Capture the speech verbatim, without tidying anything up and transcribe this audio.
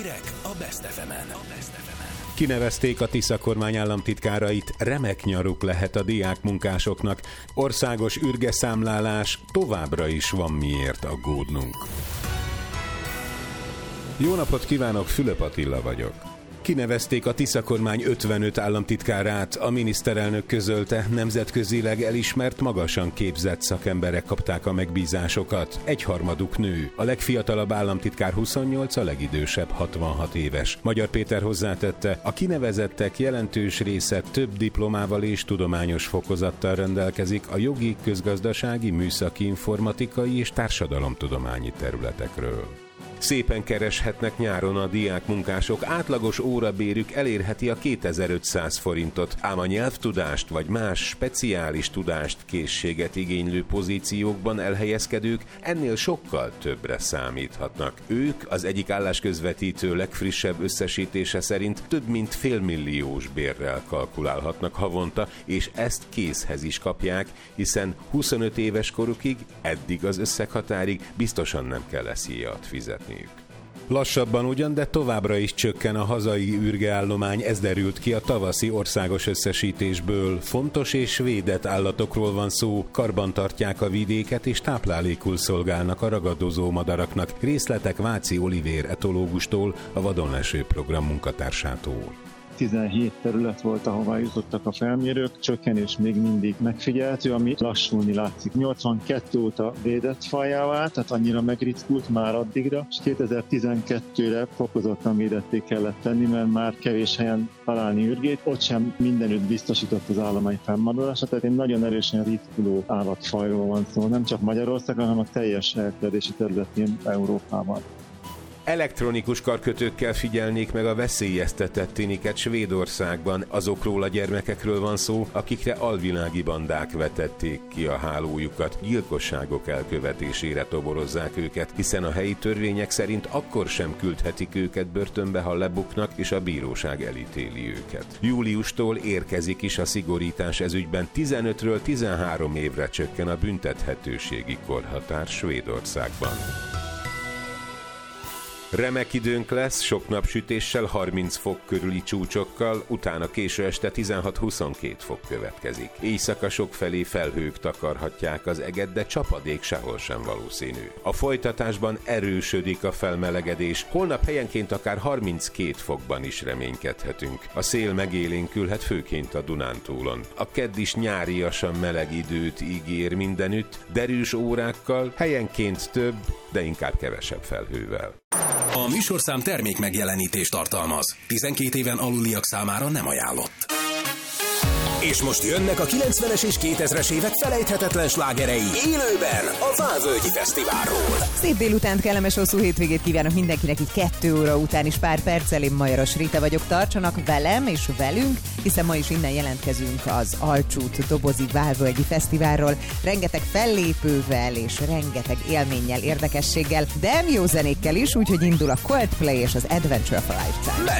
Hírek a Best ef emen. Kinevezték a Tisza kormány államtitkárait, remek nyaruk lehet a diákmunkásoknak. Országos ürgeszámlálás, továbbra is van miért aggódnunk. Jó napot kívánok, Fülöp Attila vagyok. Kinevezték a Tisza kormány ötvenöt államtitkárát, a miniszterelnök közölte, nemzetközileg elismert, magasan képzett szakemberek kapták a megbízásokat. Egyharmaduk nő, a legfiatalabb államtitkár huszonnyolc, a legidősebb hatvanhat éves. Magyar Péter hozzátette, a kinevezettek jelentős része több diplomával és tudományos fokozattal rendelkezik a jogi, közgazdasági, műszaki, informatikai és társadalomtudományi területekről. Szépen kereshetnek nyáron a diákmunkások, átlagos órabérük elérheti a kétezer-ötszáz forintot, ám a nyelvtudást vagy más speciális tudást, készséget igénylő pozíciókban elhelyezkedők ennél sokkal többre számíthatnak. Ők az egyik állásközvetítő legfrissebb összesítése szerint több mint félmilliós bérrel kalkulálhatnak havonta, és ezt készhez is kapják, hiszen huszonöt éves korukig, eddig az összeghatárig biztosan nem kell eszélyat fizetni. Lassabban ugyan, de továbbra is csökken a hazai ürgeállomány, ez derült ki a tavaszi országos összesítésből. Fontos és védett állatokról van szó, karbantartják a vidéket és táplálékul szolgálnak a ragadozó madaraknak. Részletek Váci Olivér etológustól, a Vadonleső program munkatársától. tizenhét terület volt, ahová jutottak a felmérők, csökkenés még mindig megfigyelhető, ami lassulni látszik. nyolcvankettő óta védett fajjá vált, tehát annyira megritkult már addigra, és kétezer-tizenkettőre fokozottan védetté kellett tenni, mert már kevés helyen találni ürgét, ott sem mindenütt biztosított az állomány fennmaradása, tehát egy nagyon erősen ritkuló állatfajról van szó, nem csak Magyarországon, hanem a teljes elterjedési területén Európában. Elektronikus karkötőkkel figyelnék meg a veszélyeztetett tiniket Svédországban. Azokról a gyermekekről van szó, akikre alvilági bandák vetették ki a hálójukat. Gyilkosságok elkövetésére toborozzák őket, hiszen a helyi törvények szerint akkor sem küldhetik őket börtönbe, ha lebuknak, és a bíróság elítéli őket. Júliustól érkezik is a szigorítás ezügyben, tizenötről tizenhárom évre csökken a büntethetőségi korhatár Svédországban. Remek időnk lesz, sok napsütéssel, harminc fok körüli csúcsokkal, utána késő este tizenhat-huszonkét fok következik. Éjszaka sokfelé felhők takarhatják az eget, de csapadék sehol sem valószínű. A folytatásban erősödik a felmelegedés, holnap helyenként akár harminckét fokban is reménykedhetünk. A szél megélénkülhet főként a Dunántúlon. A kedd is nyáriasan meleg időt ígér mindenütt, derűs órákkal, helyenként több, de inkább kevesebb felhővel. A műsorszám termék megjelenítést tartalmaz. tizenkét éven aluliak számára nem ajánlott. És most jönnek a kilencvenes és kétezres évek felejthetetlen slágerei élőben a Válvölgyi Fesztiválról. Szép délutánt, kellemes hosszú hétvégét kívánok mindenkinek itt kettő óra után is pár perccel. Én Majaros Rita vagyok, tartsanak velem és velünk, hiszen ma is innen jelentkezünk az Alcsút dobozi Válvölgyi Fesztiválról. Rengeteg fellépővel és rengeteg élménnyel, érdekességgel, de jó zenékkel is, úgyhogy indul a Coldplay és az Adventure of a Lifetime.